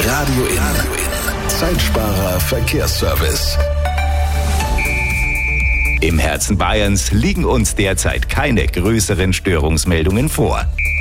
Radio In. Zeitsparer Verkehrsservice. Im Herzen Bayerns liegen uns derzeit keine größeren Störungsmeldungen vor.